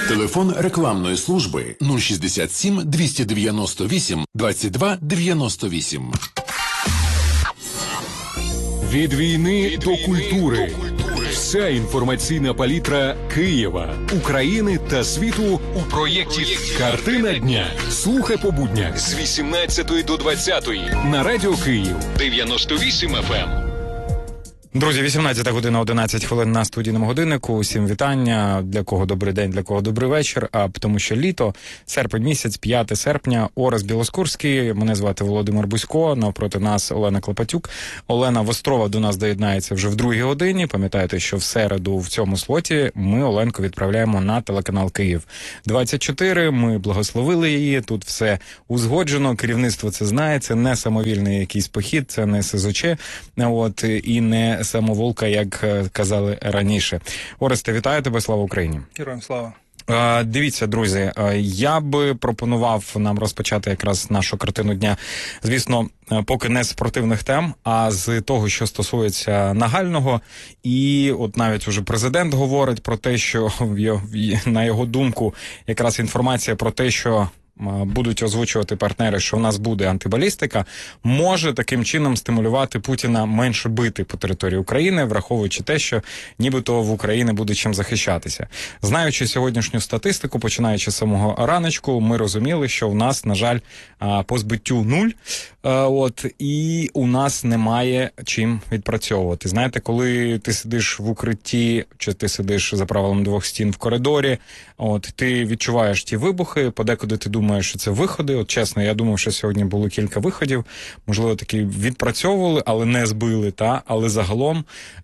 Телефон рекламної служби 067 298 22 98. Від війни до культури. Вся інформаційна палітра Києва, України та світу у проєкті «Картина дня». Слухай по буднях з 18 до 20 на Радіо Київ 98 FM. Друзі, 18 година 11 хвилин на студійному годиннику. Усім вітання. Для кого добрий день, для кого добрий вечір. А тому що літо, серпень місяць, 5 серпня, Орес Білоскурський. Мене звати Володимир Бусько. Навпроти нас Олена Клопотюк. Олена Вострова до нас доєднається вже в другій годині. Пам'ятаєте, що в середу в цьому слоті ми Оленку відправляємо на телеканал Київ 24. Ми благословили її. Тут все узгоджено. Керівництво це знає. Це не самовільний якийсь похід, це не СЗЧ. І не самоволка, як казали раніше. Оресте, вітаю тебе, слава Україні. Героям слава. Дивіться, друзі, я би пропонував нам розпочати якраз нашу картину дня, звісно, поки не з спортивних тем, а з того, що стосується нагального. І от навіть уже президент говорить про те, що, на його думку, якраз інформація про те, що будуть озвучувати партнери, що в нас буде антибалістика, може таким чином стимулювати Путіна менше бити по території України, враховуючи те, що нібито в Україні буде чим захищатися. Знаючи сьогоднішню статистику, починаючи з самого раночку, ми розуміли, що в нас, на жаль, по збиттю 0, і у нас немає чим відпрацьовувати. Знаєте, коли ти сидиш в укритті, чи ти сидиш за правилом двох стін в коридорі, ти відчуваєш ті вибухи, подекуди ти думаєш, що це виходи. От чесно, я думав, що сьогодні було кілька виходів, можливо, такі відпрацьовували, але не збили, але загалом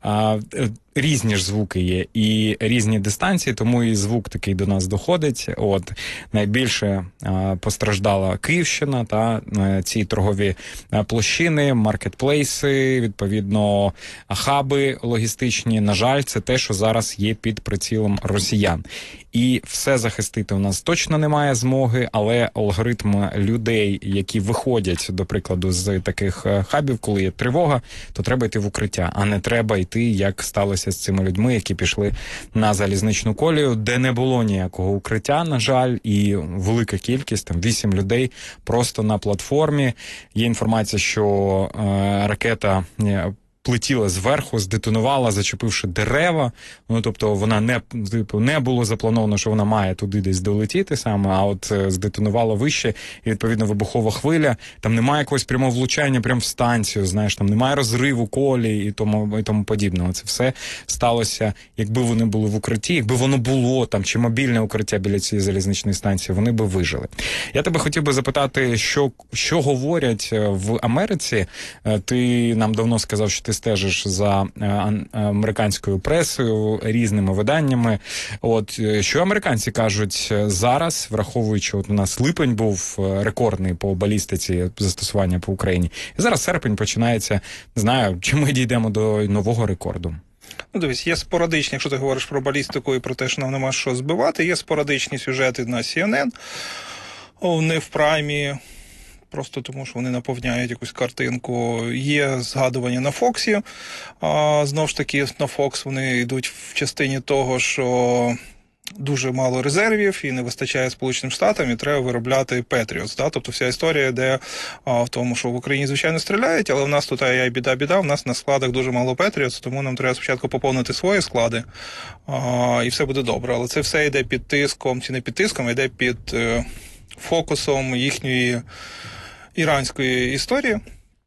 різні ж звуки є і різні дистанції, тому і звук такий до нас доходить. Найбільше постраждала Київщина, ці торгові площини, маркетплейси, відповідно, хаби логістичні. На жаль, це те, що зараз є під прицілом росіян. І все захистити у нас точно немає змоги, але алгоритм людей, які виходять, до прикладу, з таких хабів, коли є тривога, то треба йти в укриття, а не треба йти, як сталося з цими людьми, які пішли на залізничну колію, де не було ніякого укриття, на жаль, і велика кількість, 8 людей просто на платформі. Є інформація, що ракета плетіла зверху, здетонувала, зачепивши дерева. Тобто вона не було заплановано, що вона має туди десь долетіти саме, а от здетонувала вище, і відповідно вибухова хвиля. Там немає якогось прямого влучання прямо в станцію, знаєш, там немає розриву колії і тому подібного. Це все сталося, якби вони були в укритті, якби воно було там, чи мобільне укриття біля цієї залізничної станції, вони би вижили. Я тебе хотів би запитати, що говорять в Америці. Ти нам давно сказав, що ти стежиш за американською пресою, різними виданнями. Що американці кажуть зараз, враховуючи, у нас липень був рекордний по балістиці застосування по Україні. І зараз серпень починається, не знаю, чи ми дійдемо до нового рекорду. Дивись, є спорадичні, якщо ти говориш про балістику і про те, що нам нема що збивати, є спорадичні сюжети на CNN, вони в праймі, просто тому, що вони наповняють якусь картинку. Є згадування на Фоксі. Знову ж таки, на Фокс вони йдуть в частині того, що дуже мало резервів і не вистачає Сполученим Штатам, і треба виробляти Patriots. Тобто вся історія йде в тому, що в Україні, звичайно, стріляють, але в нас тут біда, в нас на складах дуже мало Patriots, тому нам треба спочатку поповнити свої склади, і все буде добре. Але це все йде під тиском, чи не під тиском, а йде під фокусом їхньої іранської історії.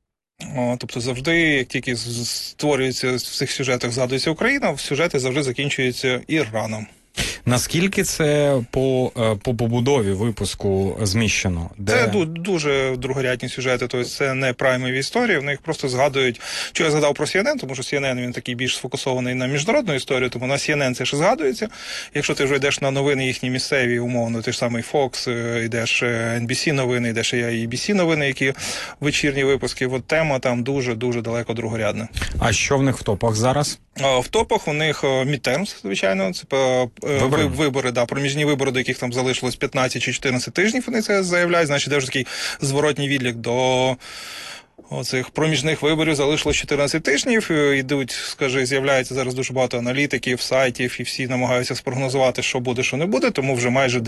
Тобто завжди, як тільки створюється в цих сюжетах, згадується Україна, сюжети завжди закінчуються Іраном. Наскільки це по побудові випуску зміщено? Це дуже другорядні сюжети, тобто це не праймові історії, вони їх просто згадують. Що я згадав про CNN, тому що CNN, він такий більш сфокусований на міжнародну історію, тому на CNN це ще згадується. Якщо ти вже йдеш на новини їхні місцеві, умовно, ти ж самий Fox, йдеш NBC новини, йдеш ABC новини, які вечірні випуски, тема там дуже-дуже далеко другорядна. А що в них в топах зараз? В топах у них midterms, звичайно, це вибори, проміжні вибори, до яких там залишилось 15 чи 14 тижнів, вони це заявляють, значить, де вже такий зворотній відлік до оцих проміжних виборів залишилось 14 тижнів. Йдуть, з'являється зараз дуже багато аналітиків, сайтів, і всі намагаються спрогнозувати, що буде, що не буде, тому вже майже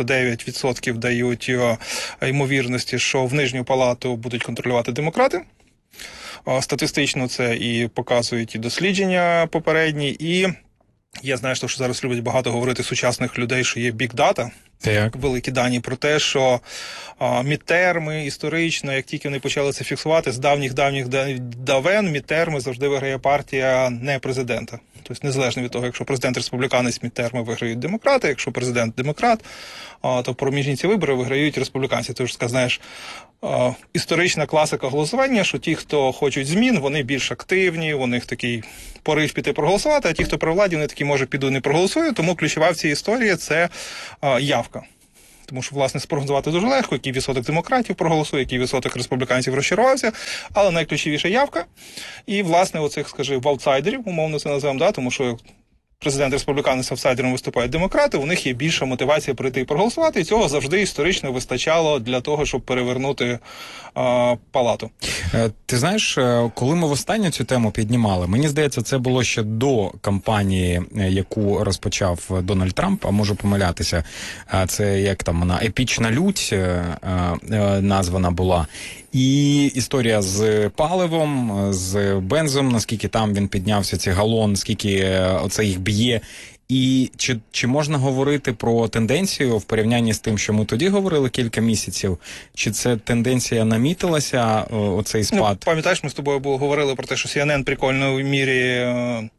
99% дають ймовірності, що в Нижню палату будуть контролювати демократи. Статистично це і показують і дослідження попередні, і я знаю, що зараз люблять багато говорити сучасних людей, що є бік-дата, великі дані про те, що мідтерми історично, як тільки вони почали це фіксувати, з давніх давен мідтерми завжди виграє партія не президента. Тобто незалежно від того, якщо президент республіканець, мідтерми виграють демократи, якщо президент демократ, то проміжні ці вибори виграють республіканці. Ти ж знаєш, історична класика голосування, що ті, хто хочуть змін, вони більш активні, у них такий порив піти проголосувати, а ті, хто при владі, вони такі, може, піду не проголосую, тому ключова в цій історії – це явка. Тому що, власне, спрогнозувати дуже легко, який відсоток демократів проголосує, який відсоток республіканців розчарувався, але найключовіша явка. І, власне, оцих, скажімо, аутсайдерів, умовно це називаємо, да, тому що президент республіканець аутсайдером виступають демократи, у них є більша мотивація прийти і проголосувати, і цього завжди історично вистачало для того, щоб перевернути палату. Ти знаєш, коли ми востаннє цю тему піднімали, мені здається, це було ще до кампанії, яку розпочав Дональд Трамп, а можу помилятися, це як там вона, епічна лють названа була. І історія з паливом, з бензом, наскільки там він піднявся, ці галон, скільки оце їх б'є. І чи можна говорити про тенденцію в порівнянні з тим, що ми тоді говорили кілька місяців? Чи це тенденція намітилася, оцей спад? Ну, пам'ятаєш, ми з тобою говорили про те, що CNN прикольно міряє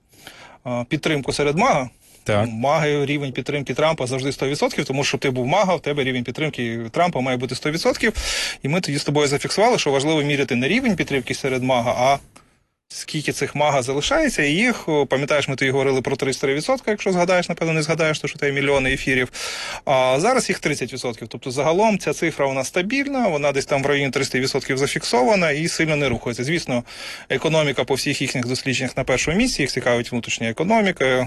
підтримку серед МАГА. Так. МАГА, рівень підтримки Трампа завжди 100%, тому що ти був МАГА, в тебе рівень підтримки Трампа має бути 100%. І ми тоді з тобою зафіксували, що важливо міряти не рівень підтримки серед МАГА, а скільки цих МАГА залишається, і їх, пам'ятаєш, ми тоді говорили про 33%, якщо згадаєш, напевно, не згадаєш, то що це мільйони ефірів, а зараз їх 30%. Тобто загалом ця цифра, вона стабільна, вона десь там в районі 30% зафіксована і сильно не рухається. Звісно, економіка по всіх їхніх дослідженнях на першому місці, їх цікавить внутрішня економіка,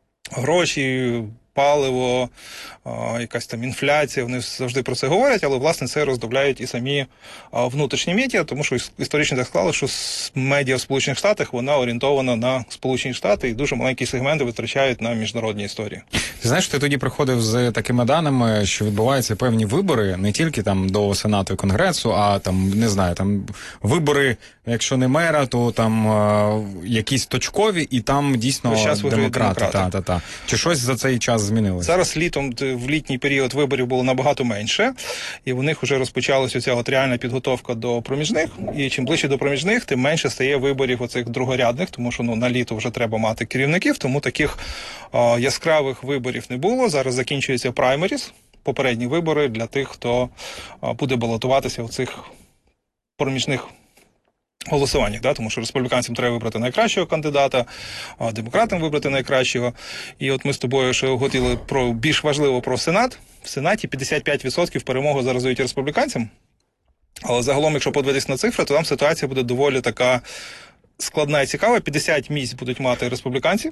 гроші, паливо, якась там інфляція, вони завжди про це говорять, але, власне, це роздивляють і самі внутрішні медіа, тому що історично так склалося, що медіа в Сполучених Штатах, вона орієнтована на Сполучені Штати і дуже маленькі сегменти витрачають на міжнародні історії. Ти знаєш, ти тоді приходив з такими даними, що відбуваються певні вибори, не тільки там до Сенату і Конгресу, а там, не знаю, там вибори, якщо не мера, то там якісь точкові, і там дійсно демократи. Чи щось за цей час змінилося? Зараз літом, в літній період виборів було набагато менше, і у них вже розпочалася ця от реальна підготовка до проміжних, і чим ближче до проміжних, тим менше стає виборів оцих другорядних, тому що на літо вже треба мати керівників, тому таких яскравих виборів не було. Зараз закінчується праймеріс, попередні вибори для тих, хто буде балотуватися в цих проміжних голосуваннях, да? Тому що республіканцям треба вибрати найкращого кандидата, а демократам вибрати найкращого. І от ми з тобою ще говорили про більш важливо про Сенат. В Сенаті 55% перемогу зараз дають республіканцям. Але загалом, якщо подивитись на цифри, то там ситуація буде доволі така складна і цікава. 50 місць будуть мати республіканці,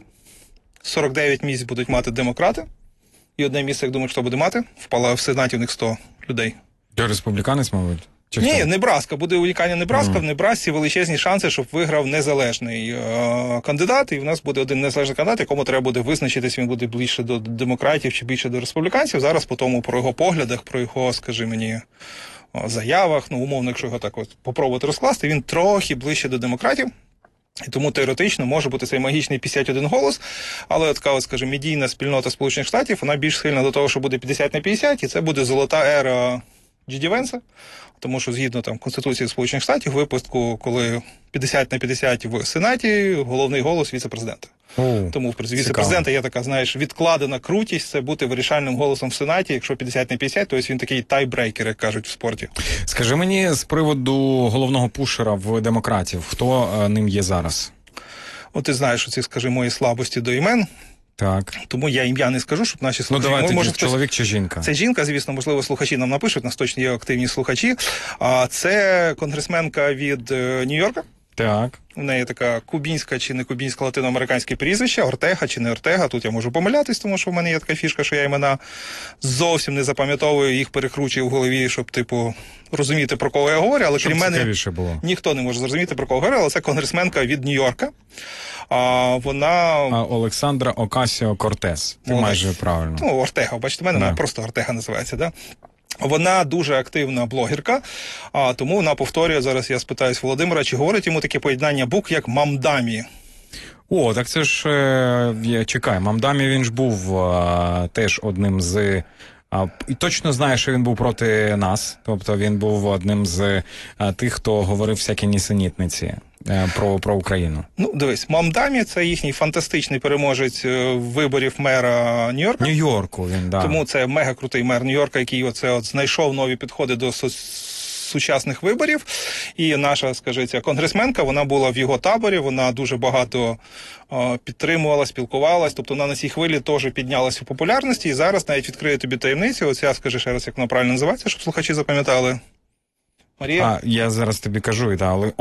49 місць будуть мати демократи. І одне місце, як думаєш, хто буде мати? В Сенаті в них 100 людей. Республіканець, мабуть? Ні, Небраска. Буде унікальна Небраска. В Небрасці величезні шанси, щоб виграв незалежний кандидат. І в нас буде один незалежний кандидат, якому треба буде визначитись, він буде більше до демократів чи більше до республіканців. Зараз по тому, про його поглядах, про його, скажи мені, заявах, ну, умовно, якщо його так от попробувати розкласти, він трохи ближче до демократів. І тому теоретично може бути цей магічний 51 голос, але така, от, скажімо, медійна спільнота Сполучених Штатів, вона більш схильна до того, що буде 50 на 50, і це буде золота ера Джеді Венса, тому що згідно там Конституції Сполучених Штатів, в випадку, коли 50 на 50 в Сенаті, головний голос віце-президента. Тому в віце-президента є така, знаєш, відкладена крутість, це бути вирішальним голосом в Сенаті, якщо 50 на 50, то ось він такий тайбрейкер, як кажуть в спорті. Скажи мені з приводу головного пушера в демократів, хто ним є зараз? От ти знаєш оці, скажи, мої слабості до імен. Так. Тому я ім'я не скажу, щоб наші слухачі... Ну, давай може, тоді, чоловік чи жінка? Це жінка, звісно, можливо, слухачі нам напишуть, у нас точно є активні слухачі. А це конгресменка від Нью-Йорка, Так. У неї така кубінська чи не кубінська латиноамериканське прізвище, Ортега чи не Ортега. Тут я можу помилятись, тому що в мене є така фішка, що я імена зовсім не запам'ятовую, їх перекручую в голові, щоб, типу, розуміти, про кого я говорю. Але Щоб крім мене було. ніхто не може зрозуміти, про кого говорю, але це конгресменка від Нью-Йорка. Вона... Олександра Окасіо-Кортес. Ти майже правильно. Ну, Ортега, бачите, в мене вона просто Ортега називається, да? Вона дуже активна блогерка, тому вона повторює, зараз я спитаюсь Володимира, чи говорить йому таке поєднання букв, як Мамдамі. О, так це ж, чекай, Мамдамі, він ж був теж одним з... І точно знаю, що він був проти нас, тобто він був одним з тих, хто говорив всякі нісенітниці про Україну. Ну, дивись, Мамдамі – це їхній фантастичний переможець виборів мера Нью-Йорка. Нью-Йорку він, да. Тому це мега-крутий мер Нью-Йорка, який оце знайшов нові підходи до сучасних виборів. І наша, скажіться, конгресменка, вона була в його таборі, вона дуже багато підтримувала, спілкувалась, тобто вона на цій хвилі теж піднялась у популярності, і зараз навіть відкриє тобі таємницю, оця, скажи ще раз, як вона правильно називається, щоб слухачі запам'ятали. Марія? Я зараз тобі кажу, але